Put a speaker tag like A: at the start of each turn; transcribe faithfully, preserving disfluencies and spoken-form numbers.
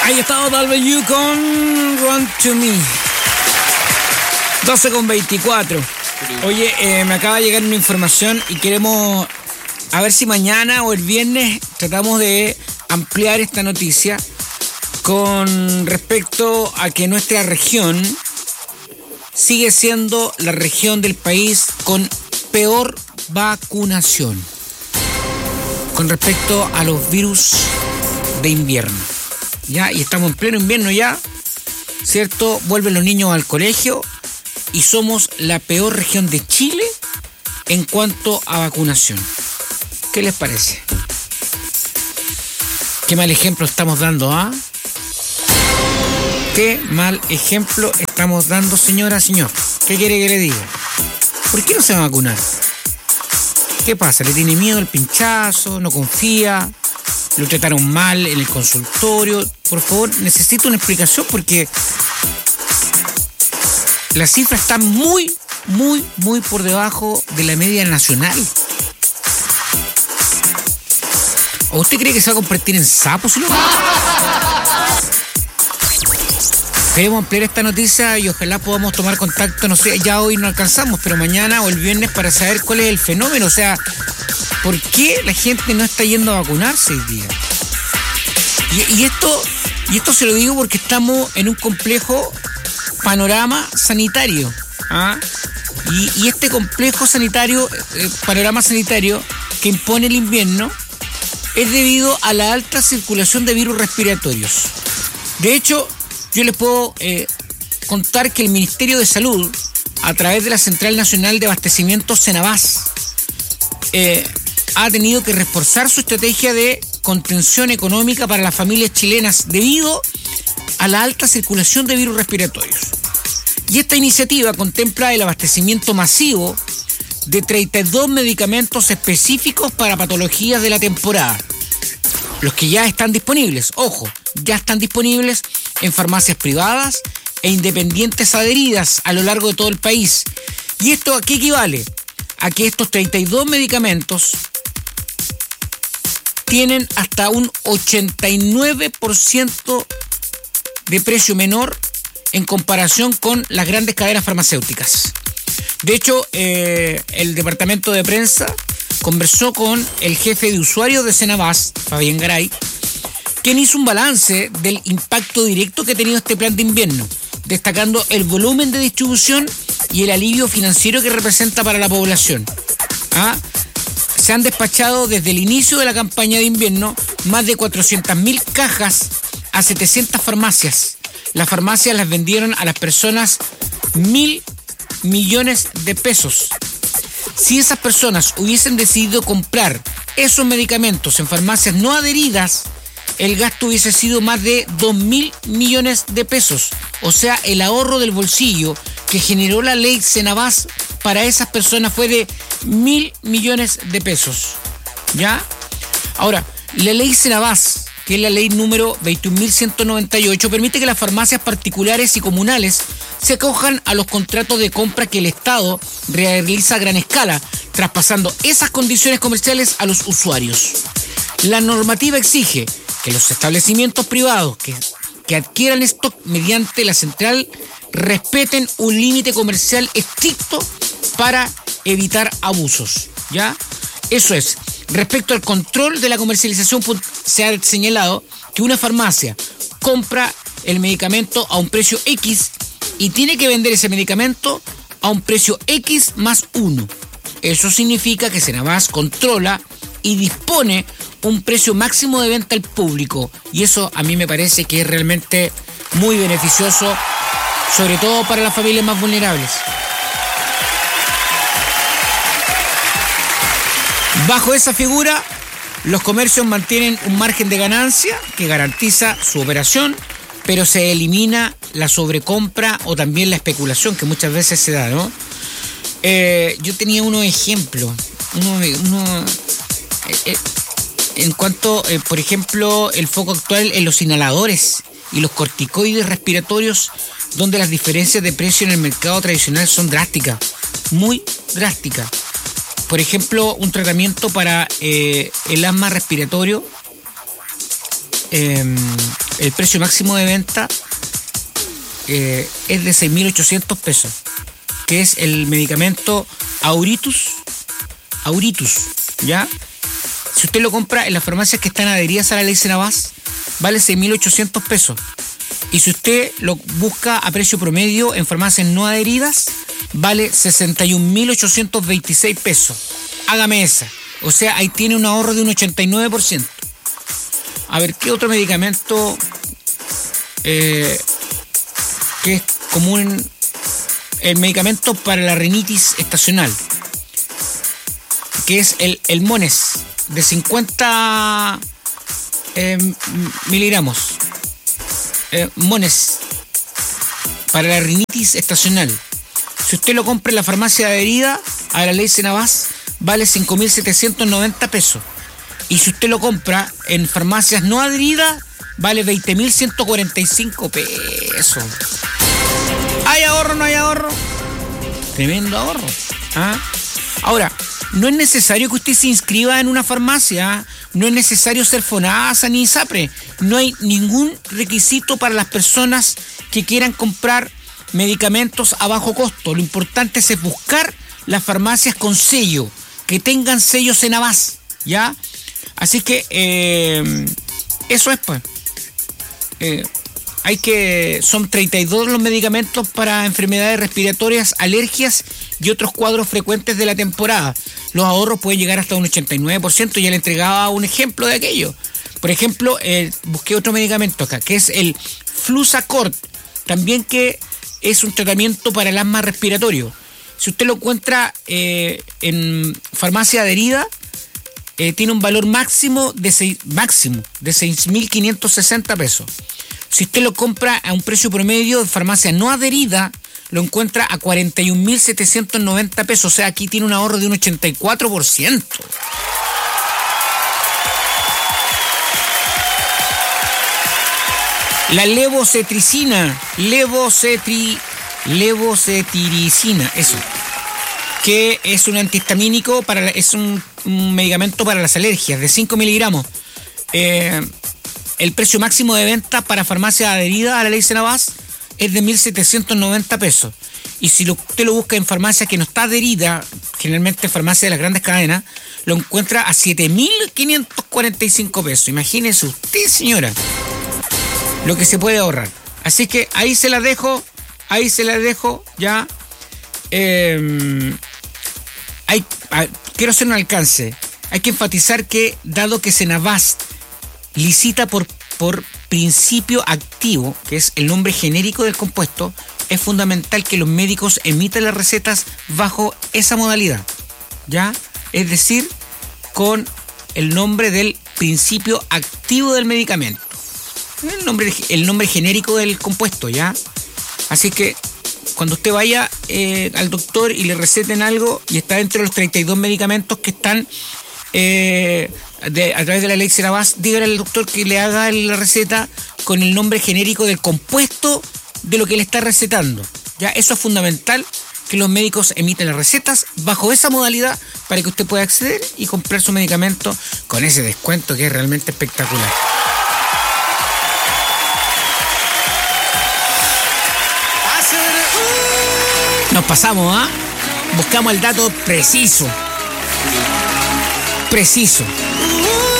A: Ahí está W con Run to Me. doce con veinticuatro. Oye, eh, me acaba de llegar una información y queremos a ver si mañana o el viernes tratamos de ampliar esta noticia con respecto a que nuestra región sigue siendo la región del país con peor vacunación con respecto a los virus de invierno. Ya, y estamos en pleno invierno ya, ¿cierto? Vuelven los niños al colegio y somos la peor región de Chile en cuanto a vacunación. ¿Qué les parece? Qué mal ejemplo estamos dando, ¿ah? ¿eh? Qué mal ejemplo estamos dando, señora, señor. ¿Qué quiere que le diga? ¿Por qué no se va a vacunar? ¿Qué pasa? ¿Le tiene miedo al pinchazo? ¿No confía? ¿Lo trataron mal en el consultorio? Por favor, necesito una explicación porque la cifra está muy, muy, muy por debajo de la media nacional. ¿O usted cree que se va a convertir en sapo si no? Queremos ampliar esta noticia y ojalá podamos tomar contacto, no sé, ya hoy no alcanzamos, pero mañana o el viernes para saber cuál es el fenómeno. O sea, ¿por qué la gente no está yendo a vacunarse hoy día? Y, y esto, y esto se lo digo porque estamos en un complejo panorama sanitario. ¿Ah? Y, y este complejo sanitario, eh, panorama sanitario que impone el invierno, es debido a la alta circulación de virus respiratorios. De hecho, yo les puedo eh, contar que el Ministerio de Salud, a través de la Central Nacional de Abastecimiento Senabas, eh, ha tenido que reforzar su estrategia de contención económica para las familias chilenas debido a la alta circulación de virus respiratorios. Y esta iniciativa contempla el abastecimiento masivo de treinta y dos medicamentos específicos para patologías de la temporada. Los que ya están disponibles, ojo, ya están disponibles en farmacias privadas e independientes adheridas a lo largo de todo el país. ¿Y esto a qué equivale? A que estos treinta y dos medicamentos tienen hasta un ochenta y nueve por ciento de precio menor en comparación con las grandes cadenas farmacéuticas. De hecho, eh, el departamento de prensa conversó con el jefe de usuarios de Senabas, Fabián Garay, quien hizo un balance del impacto directo que ha tenido este plan de invierno, destacando el volumen de distribución y el alivio financiero que representa para la población. ¿Ah? Se han despachado desde el inicio de la campaña de invierno más de cuatrocientas mil cajas a setecientas farmacias. Las farmacias las vendieron a las personas mil millones de pesos. Si esas personas hubiesen decidido comprar esos medicamentos en farmacias no adheridas, el gasto hubiese sido más de dos mil millones de pesos. O sea, el ahorro del bolsillo que generó la ley Senabas para esas personas fue de mil millones de pesos. ¿Ya? Ahora, la ley Senabas, que es la ley número veintiún mil ciento noventa y ocho, permite que las farmacias particulares y comunales se acojan a los contratos de compra que el Estado realiza a gran escala, traspasando esas condiciones comerciales a los usuarios. La normativa exige que los establecimientos privados que, que adquieran stock mediante la central respeten un límite comercial estricto para evitar abusos. ¿Ya? Eso es. Respecto al control de la comercialización, se ha señalado que una farmacia compra el medicamento a un precio X y tiene que vender ese medicamento a un precio X más uno. Eso significa que Senabas controla y dispone un precio máximo de venta al público. Y eso a mí me parece que es realmente muy beneficioso, sobre todo para las familias más vulnerables. Bajo esa figura, los comercios mantienen un margen de ganancia que garantiza su operación, pero se elimina la sobrecompra o también la especulación que muchas veces se da, ¿no? Eh, yo tenía unos ejemplos, uno, uno, eh, eh, en cuanto, eh, por ejemplo, el foco actual en los inhaladores y los corticoides respiratorios, donde las diferencias de precio en el mercado tradicional son drásticas, muy drásticas. Por ejemplo, un tratamiento para eh, el asma respiratorio eh, el precio máximo de venta eh, es de seis mil ochocientos pesos, que es el medicamento Auritus, Auritus, ¿ya? Si usted lo compra en las farmacias que están adheridas a la ley Senabás, vale seis mil ochocientos pesos. Y si usted lo busca a precio promedio en farmacias no adheridas, vale sesenta y un mil ochocientos veintiséis pesos. Hágame esa. O sea, ahí tiene un ahorro de un ochenta y nueve por ciento. A ver, ¿qué otro medicamento eh, que es común? El medicamento para la rinitis estacional, que es el, el Mones, de cincuenta eh, miligramos. Eh, Mones, para la rinitis estacional. Si usted lo compra en la farmacia adherida a la ley Senabás, vale cinco mil setecientos noventa pesos. Y si usted lo compra en farmacias no adheridas, vale veinte mil ciento cuarenta y cinco pesos. ¿Hay ahorro o no hay ahorro? Tremendo ahorro. ¿Ah? Ahora, no es necesario que usted se inscriba en una farmacia, no es necesario ser FONASA ni ISAPRE. No hay ningún requisito para las personas que quieran comprar medicamentos a bajo costo. Lo importante es buscar las farmacias con sello, que tengan sello Senabás, ¿ya? Así que eh, eso es, pues. Eh, hay que son treinta y dos los medicamentos para enfermedades respiratorias, alergias y otros cuadros frecuentes de la temporada. Los ahorros pueden llegar hasta un ochenta y nueve por ciento. Ya le entregaba un ejemplo de aquello. Por ejemplo, eh, busqué otro medicamento acá, que es el Flusacort, también que es un tratamiento para el asma respiratorio. Si usted lo encuentra eh, en farmacia adherida, eh, tiene un valor máximo de seis, máximo de seis mil quinientos sesenta pesos. Si usted lo compra a un precio promedio de farmacia no adherida, lo encuentra a cuarenta y un mil setecientos noventa pesos. O sea, aquí tiene un ahorro de un ochenta y cuatro por ciento. La levocetricina, levocetri, levocetiricina, eso, que es un antihistamínico, para, es un, un medicamento para las alergias de cinco miligramos. Eh, el precio máximo de venta para farmacia adherida a la ley Senabás es de mil setecientos noventa pesos. Y si lo, usted lo busca en farmacia que no está adherida, generalmente farmacia de las grandes cadenas, lo encuentra a siete mil quinientos cuarenta y cinco pesos. Imagínese usted, señora, lo que se puede ahorrar. Así que ahí se las dejo, ahí se las dejo, ya. Eh, hay, hay, quiero hacer un alcance. Hay que enfatizar que, dado que Senabás licita por, por principio activo, que es el nombre genérico del compuesto, es fundamental que los médicos emitan las recetas bajo esa modalidad, ¿ya? Es decir, con el nombre del principio activo del medicamento. El nombre, el nombre genérico del compuesto, ¿ya? Así que cuando usted vaya eh, al doctor y le receten algo y está dentro de los treinta y dos medicamentos que están eh, de, a través de la ley Senabás, dígale al doctor que le haga la receta con el nombre genérico del compuesto de lo que le está recetando, ¿ya? Eso es fundamental, que los médicos emiten las recetas bajo esa modalidad para que usted pueda acceder y comprar su medicamento con ese descuento que es realmente espectacular. Nos pasamos, ¿ah? ¿eh? Buscamos el dato preciso. Preciso.